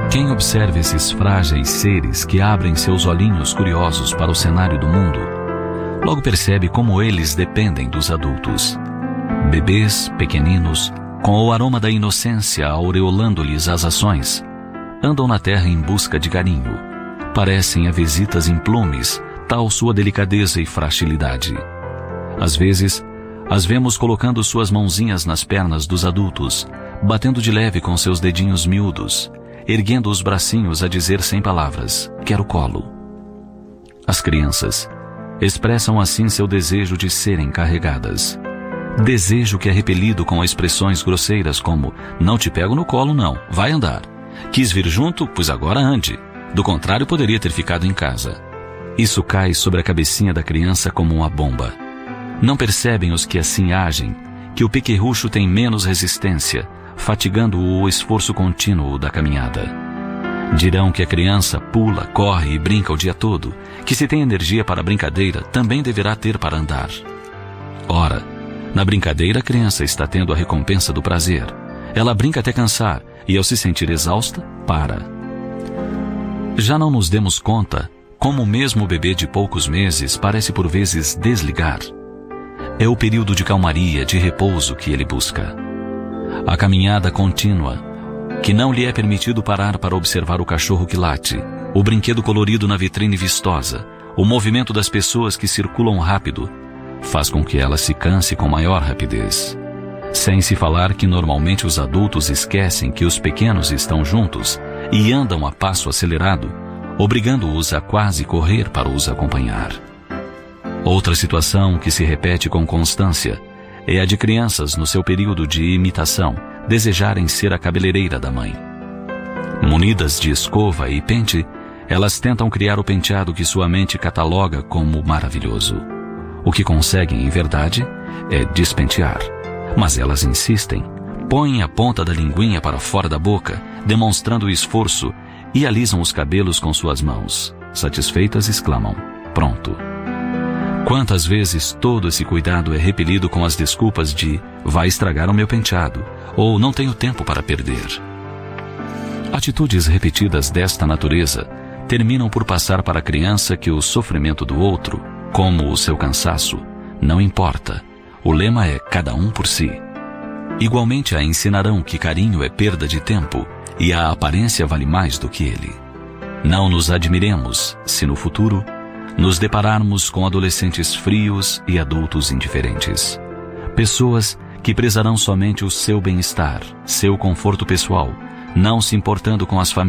Quem observa esses frágeis seres que abrem seus olhinhos curiosos para o cenário do mundo, logo percebe como eles dependem dos adultos. Bebês pequeninos, com o aroma da inocência aureolando-lhes as ações, andam na terra em busca de carinho. Parecem avesitas implumes, tal sua delicadeza e fragilidade. Às vezes, as vemos colocando suas mãozinhas nas pernas dos adultos, batendo de leve com seus dedinhos miúdos, erguendo os bracinhos a dizer sem palavras: quero colo. As crianças expressam assim seu desejo de serem carregadas. Desejo que é repelido com expressões grosseiras como: não te pego no colo não, vai andar. Quis vir junto, pois agora ande. Do contrário, poderia ter ficado em casa. Isso cai sobre a cabecinha da criança como uma bomba. Não percebem os que assim agem, que o pequerrucho tem menos resistência, fatigando-o o esforço contínuo da caminhada. Dirão que a criança pula, corre e brinca o dia todo, que se tem energia para a brincadeira, também deverá ter para andar. Ora, na brincadeira a criança está tendo a recompensa do prazer. Ela brinca até cansar, e ao se sentir exausta, para. Já não nos demos conta como mesmo o bebê de poucos meses parece por vezes desligar. É o período de calmaria, de repouso que ele busca. A caminhada contínua, que não lhe é permitido parar para observar o cachorro que late, o brinquedo colorido na vitrine vistosa, o movimento das pessoas que circulam rápido, faz com que ela se canse com maior rapidez. Sem se falar que normalmente os adultos esquecem que os pequenos estão juntos e andam a passo acelerado, obrigando-os a quase correr para os acompanhar. Outra situação que se repete com constância é a de crianças no seu período de imitação desejarem ser a cabeleireira da mãe. Munidas de escova e pente, elas tentam criar o penteado que sua mente cataloga como maravilhoso. O que conseguem, em verdade, é despentear. Mas elas insistem, põem a ponta da linguinha para fora da boca, demonstrando o esforço, e alisam os cabelos com suas mãos. Satisfeitas, exclamam: pronto. Quantas vezes todo esse cuidado é repelido com as desculpas de vai estragar o meu penteado, ou não tenho tempo para perder. Atitudes repetidas desta natureza terminam por passar para a criança que o sofrimento do outro, como o seu cansaço, não importa. O lema é cada um por si. Igualmente a ensinarão que carinho é perda de tempo e a aparência vale mais do que ele. Não nos admiremos se no futuro nos depararmos com adolescentes frios e adultos indiferentes. Pessoas que prezarão somente o seu bem-estar, seu conforto pessoal, não se importando com as famílias